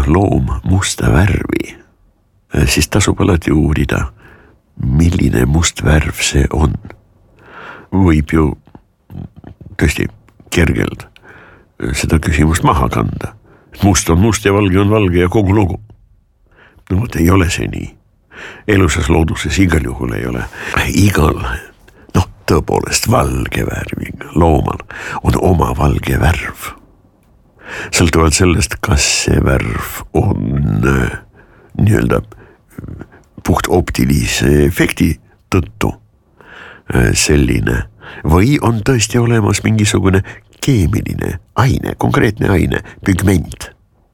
loom musta värvi, siis tasub alati uurida, milline must värv see on. Võib ju tõesti kergelt seda küsimust maha kanda. Must on must ja valge ja kogu lugu. No vot, ei ole see nii. Elusas looduses igal juhul ei ole. Igal, tõepoolest valge värviga loomal on oma valge värv. Sõltuvalt sellest, kas see värv on nii-öelda puht optilise efekti tõttu selline või on tõesti olemas mingisugune keemiline aine, konkreetne aine, pigment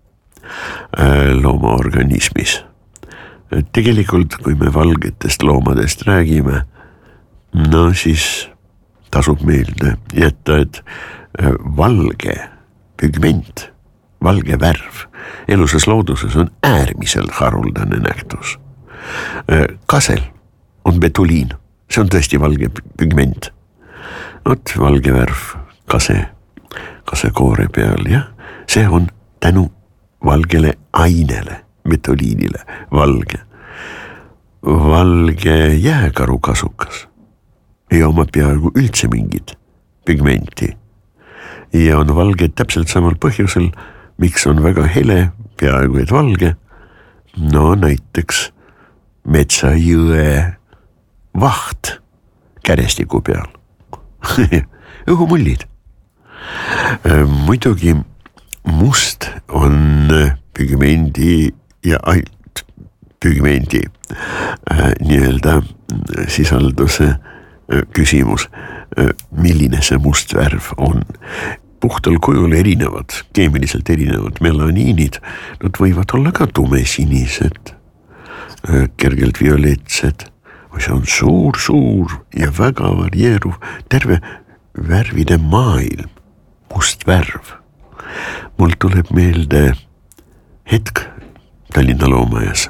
looma organismis. Tegelikult, kui me valgetest loomadest räägime, siis tasub meelde jätta, et valge pigment, valge värv elusas looduses on äärmiselt haruldane nähtus. Kasel on betuliin, see on tõesti valge pigment. Valge värv kase koore peal, see on tänu valgele ainele, betuliinile, valge. Valge jääkaru kasukas ei oma peaaegu üldse mingit pigmenti ja on valge täpselt samal põhjusel, miks on väga hele, peaaegu et valge, näiteks metsajõe vaht kärestiku peal. Õhumullid. Muidugi must on pigmendi ja ainult pigmendi nii-öelda sisalduse küsimus, milline see must värv on. Puhtal kujul erinevad, keemiliselt erinevad melaniinid, nad võivad olla ka tumesinised, kergelt violetsed, või see on suur ja väga varieeruv terve värvide maailm, must värv. Mul tuleb meelde hetk Tallinna Loomaaias,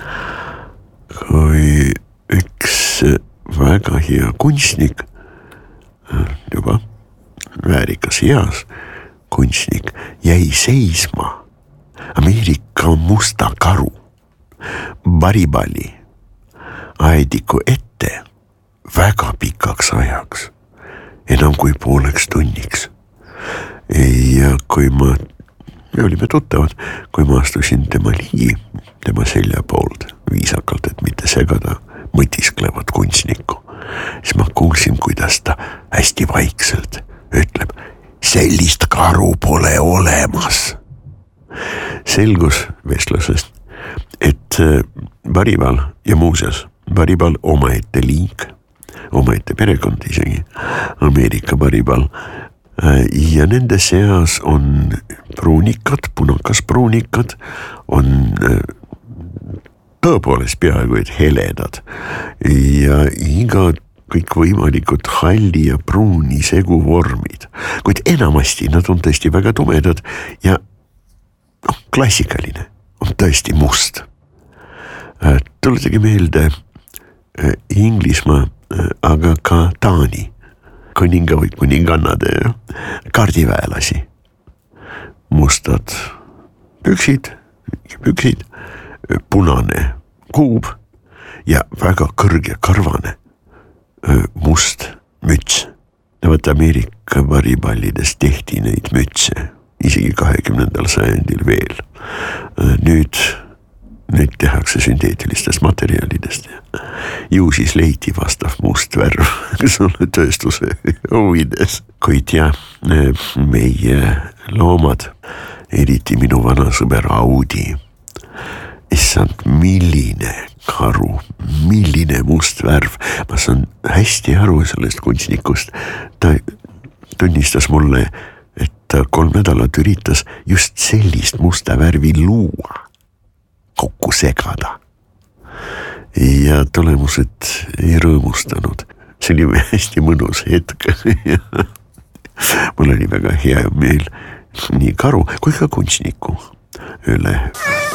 kui üks väga hea kunstnik, juba väärikas eas kunstnik, jäi seisma Ameerika musta karu baribali aediku ette väga pikaks ajaks, enam kui pooleks tunniks. Ja kui me olime tuttavad, kui ma astusin tema ligi, tema selja poolt viisakalt, et mitte segada mõtisklevat kunstnikku, siis ma kuulsin, kuidas ta hästi vaikselt ütleb, sellist karu pole olemas. Selgus vestlusest, et baribal ja muuseas, baribal omaette liik, omaette perekond isegi, Ameerika baribal, ja nende seas on pruunikad, punakas pruunikad, on tõepoolest peaaegu et heledad ja iga kõik võimalikud halli ja pruuni seguvormid, kuid enamasti nad on tõesti väga tumedad ja klassikaline on tõesti must. Tuletage meelde Inglismaa, aga ka Taani kuninga või kuningannade kaardiväelasi. Mustad püksid, punane kuub ja väga kõrge karvane must müts. Ameerika bariballidest tehti neid mütse, isegi 20. sajandil veel. Nüüd neid tehakse sünteetilistest materjalidest ja ju siis leiti vastav must värv tööstuse huvides. Kuid meie loomad, eriti minu vana sõber Audi, issand, milline karu, milline must värv. Ma saan hästi aru sellest kunstnikust. Ta tunnistas mulle, et ta 3 nädalat üritas just sellist musta värvi luua, kokku segada. Ja tulemused ei rõõmustanud. See oli hästi mõnus hetk. Mul oli väga hea meel nii karu kui ka kunstniku üle.